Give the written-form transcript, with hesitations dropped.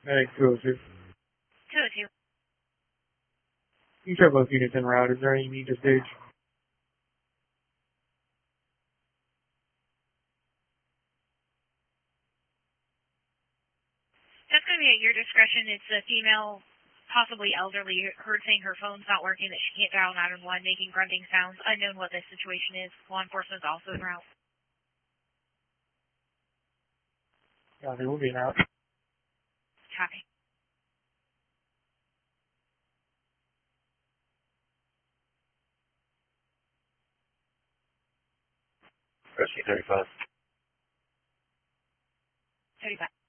Medic 202. 202. You show both units en route. Is there any need to stage? That's going to be at your discretion. It's a female, possibly elderly, heard saying her phone's not working, that she can't dial 911, making grunting sounds. Unknown what the situation is. Law enforcement is also en route. Copy, we'll be en route. Copy. Rescue 35. 35.